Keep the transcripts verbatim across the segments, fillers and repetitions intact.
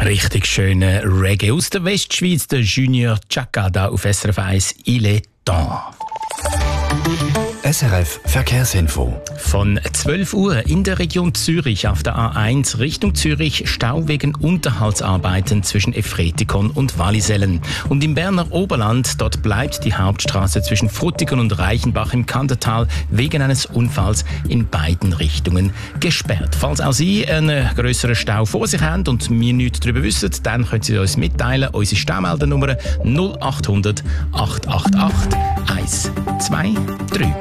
Richtig schöner Reggae aus der Westschweiz, der Junior Chaka da auf S R F eins «Il est temps». S R F Verkehrsinfo. Von zwölf Uhr in der Region Zürich auf der A eins Richtung Zürich Stau wegen Unterhaltsarbeiten zwischen Efretikon und Wallisellen. Und im Berner Oberland, dort bleibt die Hauptstraße zwischen Frutigen und Reichenbach im Kandertal wegen eines Unfalls in beiden Richtungen gesperrt. Falls auch Sie einen grösseren Stau vor sich haben und wir nichts darüber wissen, dann können Sie uns mitteilen. Unsere Staumeldernummer null acht hundert acht acht acht eins zwei drei.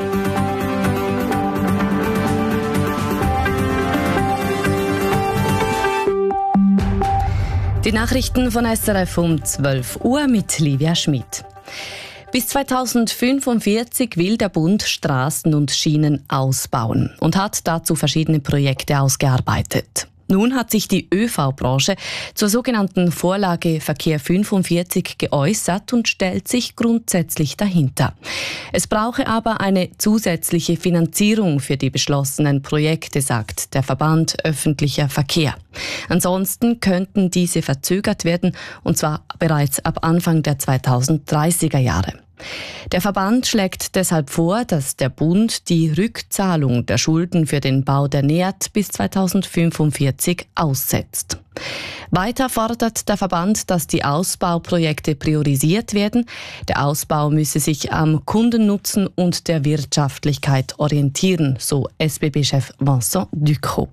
Die Nachrichten von S R F um zwölf Uhr mit Livia Schmidt. Bis zweitausendfünfundvierzig will der Bund Straßen und Schienen ausbauen und hat dazu verschiedene Projekte ausgearbeitet. Nun hat sich die ÖV-Branche zur sogenannten Vorlage Verkehr fünfundvierzig geäußert und stellt sich grundsätzlich dahinter. Es brauche aber eine zusätzliche Finanzierung für die beschlossenen Projekte, sagt der Verband Öffentlicher Verkehr. Ansonsten könnten diese verzögert werden, und zwar bereits ab Anfang der zweitausenddreißiger Jahre. Der Verband schlägt deshalb vor, dass der Bund die Rückzahlung der Schulden für den Bau der N E A T bis zweitausendfünfundvierzig aussetzt. Weiter fordert der Verband, dass die Ausbauprojekte priorisiert werden. Der Ausbau müsse sich am Kundennutzen und der Wirtschaftlichkeit orientieren, so S B B-Chef Vincent Ducrot.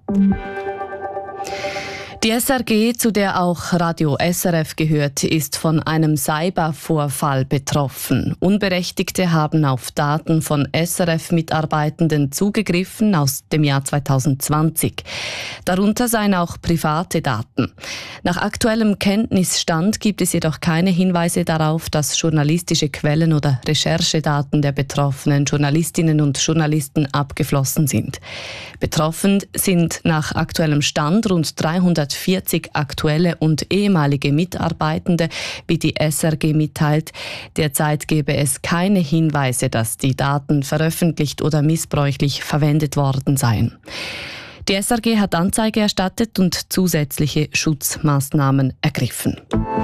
Die S R G, zu der auch Radio S R F gehört, ist von einem Cybervorfall betroffen. Unberechtigte haben auf Daten von S R F-Mitarbeitenden zugegriffen aus dem Jahr zweitausendzwanzig. Darunter seien auch private Daten. Nach aktuellem Kenntnisstand gibt es jedoch keine Hinweise darauf, dass journalistische Quellen oder Recherchedaten der betroffenen Journalistinnen und Journalisten abgeflossen sind. Betroffen sind nach aktuellem Stand rund dreihundertvierzig aktuelle und ehemalige Mitarbeitende, wie die S R G mitteilt. Derzeit gebe es keine Hinweise, dass die Daten veröffentlicht oder missbräuchlich verwendet worden seien. Die S R G hat Anzeige erstattet und zusätzliche Schutzmaßnahmen ergriffen.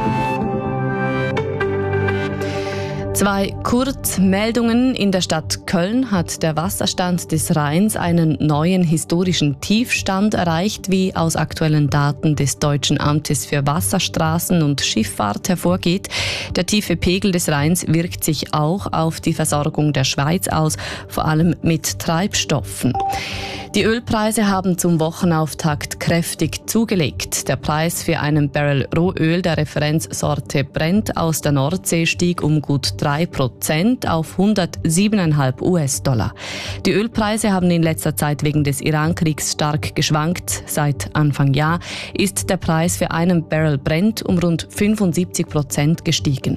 Zwei Kurzmeldungen. In der Stadt Köln hat der Wasserstand des Rheins einen neuen historischen Tiefstand erreicht, wie aus aktuellen Daten des Deutschen Amtes für Wasserstraßen und Schifffahrt hervorgeht. Der tiefe Pegel des Rheins wirkt sich auch auf die Versorgung der Schweiz aus, vor allem mit Treibstoffen. Die Ölpreise haben zum Wochenauftakt kräftig zugelegt. Der Preis für einen Barrel Rohöl der Referenzsorte Brent aus der Nordsee stieg um gut drei Prozent auf hundertsieben Komma fünf US-Dollar. Die Ölpreise haben in letzter Zeit wegen des Irankriegs stark geschwankt. Seit Anfang Jahr ist der Preis für einen Barrel Brent um rund fünfundsiebzig Prozent gestiegen.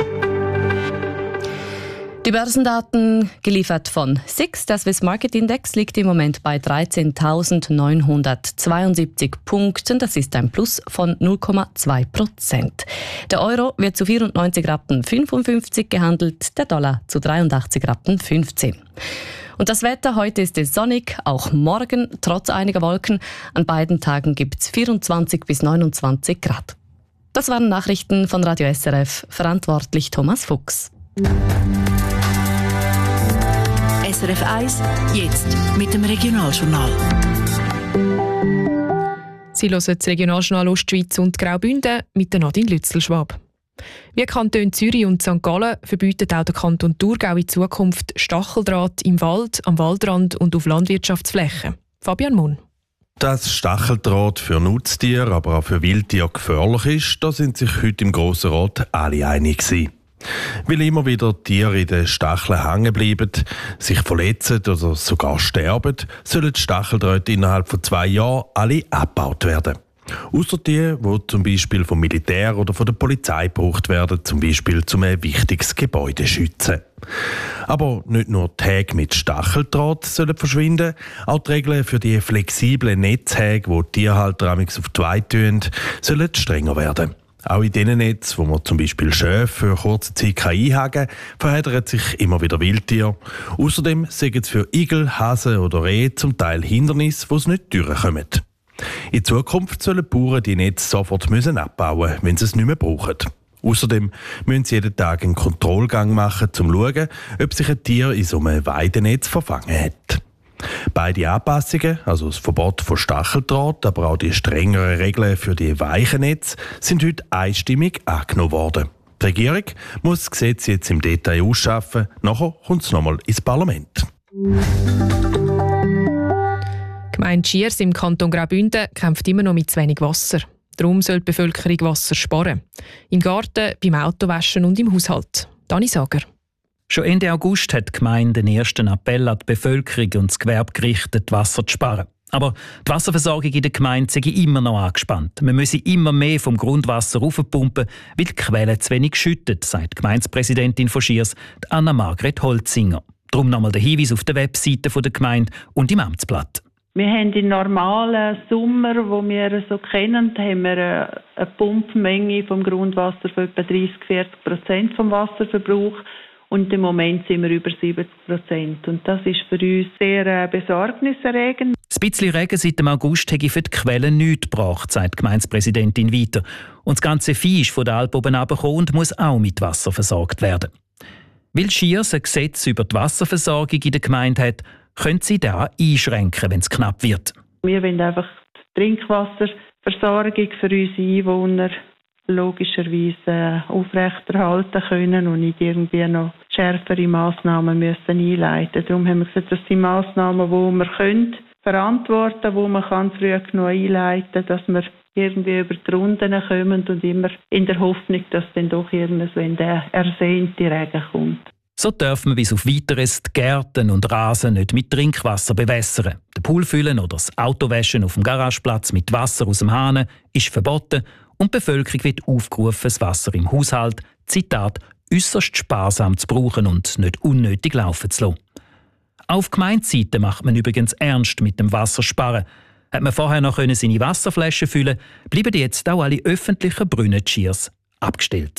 Die Börsendaten geliefert von S I X. Der Swiss Market Index liegt im Moment bei dreizehntausendneunhundertzweiundsiebzig Punkten. Das ist ein Plus von null Komma zwei Prozent. Der Euro wird zu vierundneunzig Rappen fünfundfünfzig gehandelt, der Dollar zu dreiundachtzig Rappen fünfzehn. Und das Wetter, heute ist es sonnig, auch morgen trotz einiger Wolken. An beiden Tagen gibt es vierundzwanzig bis neunundzwanzig Grad. Das waren Nachrichten von Radio S R F, verantwortlich Thomas Fuchs. S R F eins, jetzt mit dem Regionaljournal. Sie hören das Regionaljournal Ostschweiz und Graubünden mit der Nadine Lützelschwab. Wie Kanton Zürich und Sankt Gallen verbieten auch der Kanton Thurgau in Zukunft Stacheldraht im Wald, am Waldrand und auf Landwirtschaftsflächen. Fabian Munn. Dass Stacheldraht für Nutztiere, aber auch für Wildtiere gefährlich ist, da sind sich heute im Grossen Rat alle einig gewesen. Weil immer wieder Tiere in den Stacheln hängen bleiben, sich verletzen oder sogar sterben, sollen die Stacheldrähte innerhalb von zwei Jahren alle abgebaut werden. Ausser die, die zum Beispiel vom Militär oder von der Polizei gebraucht werden, zum Beispiel um ein wichtiges Gebäude zu schützen. Aber nicht nur die Häge mit Stacheldraht sollen verschwinden, auch die Regeln für die flexiblen Netzhäge, die die Tierhalter amigs auf die Weide tun, sollen strenger werden. Auch in diesen Netzen, wo man zum Beispiel Schäfe für kurze Zeit einhaken kann, verheddern sich immer wieder Wildtiere. Außerdem sind es für Igel, Hasen oder Rehe zum Teil Hindernisse, die es nicht durchkommen. In Zukunft sollen die Bauern die Netze sofort müssen abbauen, wenn sie es nicht mehr brauchen. Außerdem müssen sie jeden Tag einen Kontrollgang machen, um zu schauen, ob sich ein Tier in so einem Weidenetz verfangen hat. Beide Anpassungen, also das Verbot von Stacheldraht, aber auch die strengeren Regeln für die weichen Netze, sind heute einstimmig angenommen worden. Die Regierung muss das Gesetz jetzt im Detail ausschaffen, nachher kommt es nochmal ins Parlament. Die Gemeinde Schiers im Kanton Graubünden kämpft immer noch mit zu wenig Wasser. Darum soll die Bevölkerung Wasser sparen. Im Garten, beim Autowaschen und im Haushalt. Dani Sager. Schon Ende August hat die Gemeinde den ersten Appell an die Bevölkerung und das Gewerbe gerichtet, Wasser zu sparen. Aber die Wasserversorgung in der Gemeinde sei immer noch angespannt. Man müsse immer mehr vom Grundwasser raufpumpen, weil die Quelle zu wenig schüttet, sagt die Gemeindepräsidentin von Schiers, Anna-Margret Holzinger. Darum nochmal der Hinweis auf der Webseite der Gemeinde und im Amtsblatt. Wir haben in normalen Sommer, wo wir so kennen, haben wir eine Pumpmenge vom Grundwasser von etwa dreißig bis vierzig Prozent vom Wasserverbrauch. Und im Moment sind wir über siebzig Prozent. Und das ist für uns sehr äh, besorgniserregend. Das bisschen Regen seit dem August hätte für die Quellen nichts gebracht, sagt die Gemeindepräsidentin weiter. Und das ganze Vieh ist von der Alp oben runtergekommen und muss auch mit Wasser versorgt werden. Weil Schiers ein Gesetz über die Wasserversorgung in der Gemeinde hat, können sie da einschränken, wenn es knapp wird. Wir wollen einfach die Trinkwasserversorgung für unsere Einwohner logischerweise aufrechterhalten können und nicht irgendwie noch schärfere Massnahmen müssen einleiten. Darum haben wir gesagt, das sind Massnahmen, die wir können verantworten, die man kann früh genug einleiten kann, dass wir irgendwie über die Runden kommen und immer in der Hoffnung, dass dann doch irgendwann der ersehnte Regen kommt. So dürfen wir bis auf Weiteres die Gärten und Rasen nicht mit Trinkwasser bewässern. Den Pool füllen oder das Autowaschen auf dem Garageplatz mit Wasser aus dem Hahn ist verboten und die Bevölkerung wird aufgerufen, das Wasser im Haushalt, Zitat, äußerst sparsam zu brauchen und nicht unnötig laufen zu lassen. Auf Gemeindeseite macht man übrigens ernst mit dem Wassersparen. Hat man vorher noch seine Wasserflaschen füllen, bleiben jetzt auch alle öffentlichen Brunnen Schiers abgestellt.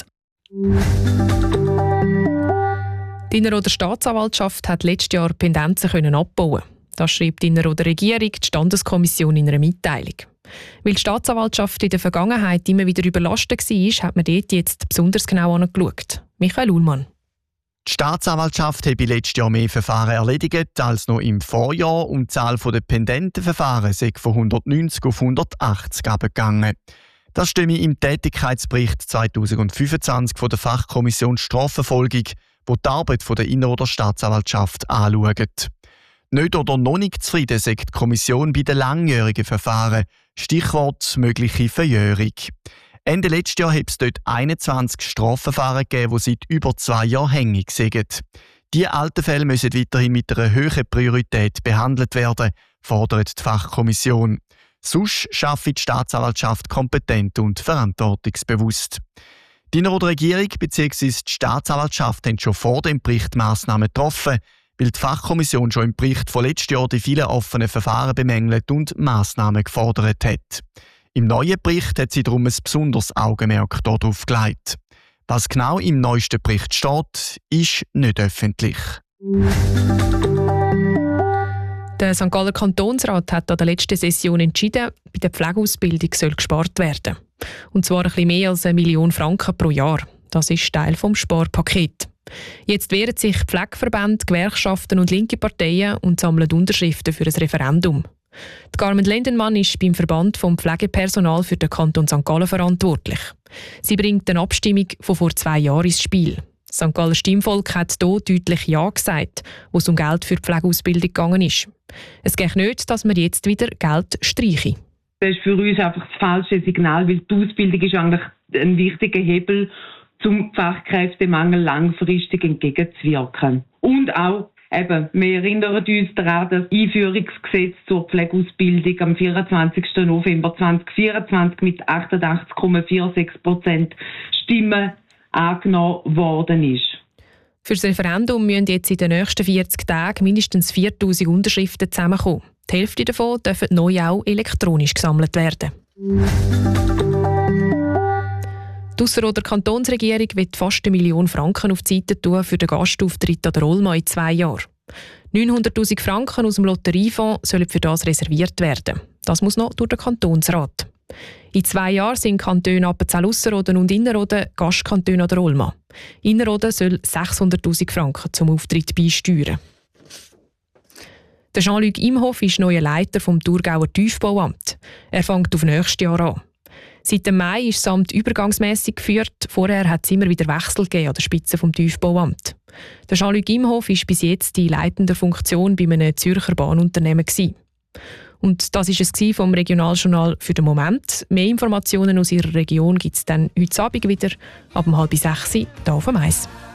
Die Innerrhoder Staatsanwaltschaft hat letztes Jahr Pendenzen können abbauen. Das schreibt die Innerrhoder Regierung, die Standeskommission, in einer Mitteilung. Weil die Staatsanwaltschaft in der Vergangenheit immer wieder überlastet war, hat man dort jetzt besonders genau angeschaut. Michael Uhlmann. Die Staatsanwaltschaft hat letztes Jahr mehr Verfahren erledigt als noch im Vorjahr und die Zahl der Pendentenverfahren sei von hundertneunzig auf hundertachtzig abgegangen. Das steht im Tätigkeitsbericht zweitausendfünfundzwanzig von der Fachkommission Strafverfolgung, wo die Arbeit der Innerrhoder Staatsanwaltschaft anschaut. Nicht oder noch nicht zufrieden sagt die Kommission bei den langjährigen Verfahren. Stichwort mögliche Verjährung. Ende letztes Jahr hat es dort einundzwanzig Strafverfahren gegeben, die seit über zwei Jahren hängig sind. Diese alten Fälle müssen weiterhin mit einer hohen Priorität behandelt werden, fordert die Fachkommission. Sonst schaffe die Staatsanwaltschaft kompetent und verantwortungsbewusst. Die Innerrhoder Regierung bzw. die Staatsanwaltschaft haben schon vor dem Bericht Massnahmen getroffen, weil die Fachkommission schon im Bericht von letztes Jahr die vielen offenen Verfahren bemängelt und Massnahmen gefordert hat. Im neuen Bericht hat sie darum ein besonderes Augenmerk darauf gelegt. Was genau im neuesten Bericht steht, ist nicht öffentlich. Der Sankt Galler Kantonsrat hat an der letzten Session entschieden, bei der Pflegeausbildung soll gespart werden. Und zwar ein bisschen mehr als eine Million Franken pro Jahr. Das ist Teil des Sparpakets. Jetzt wehren sich Pflegeverbände, Gewerkschaften und linke Parteien und sammeln Unterschriften für ein Referendum. Die Carmen Lendenmann ist beim Verband vom Pflegepersonal für den Kanton Sankt Gallen verantwortlich. Sie bringt eine Abstimmung von vor zwei Jahren ins Spiel. Das Sankt Galler Stimmvolk hat hier deutlich Ja gesagt, wo es um Geld für die Pflegeausbildung gegangen ist. Es geht nicht, dass man jetzt wieder Geld streiche. Das ist für uns einfach das falsche Signal, weil die Ausbildung ist eigentlich ein wichtiger Hebel, zum Fachkräftemangel langfristig entgegenzuwirken. Und auch, eben, wir erinnern uns daran, das Einführungsgesetz zur Pflegeausbildung am vierundzwanzigsten November zweitausendvierundzwanzig mit achtundachtzig Komma sechsundvierzig Prozent Stimmen angenommen worden ist. Für das Referendum müssen jetzt in den nächsten vierzig Tagen mindestens viertausend Unterschriften zusammenkommen. Die Hälfte davon dürfen neu auch elektronisch gesammelt werden. Die Ausserrhoder Kantonsregierung wird fast eine Million Franken auf die Seite tun für den Gastauftritt an der Olma in zwei Jahren. neunhunderttausend Franken aus dem Lotteriefonds sollen für das reserviert werden. Das muss noch durch den Kantonsrat. In zwei Jahren sind Kantone Appenzell-Ausserrhoden und Innerrhoden Gastkantone an der Olma. Innerrhoden soll sechshunderttausend Franken zum Auftritt beisteuern. Der Jean-Luc Imhoff ist neuer Leiter vom Thurgauer Tiefbauamt. Er fängt auf nächstes Jahr an. Seit dem Mai ist das Amt übergangsmässig geführt. Vorher hat es immer wieder Wechsel gegeben an der Spitze vom Tiefbauamt. Der Jean-Luc Imhoff ist bis jetzt die leitende Funktion bei einem Zürcher Bahnunternehmen gewesen. Und das ist es vom Regionaljournal für den Moment. Mehr Informationen aus Ihrer Region gibt es dann heute Abend wieder ab um halb sechs hier auf dem Eis.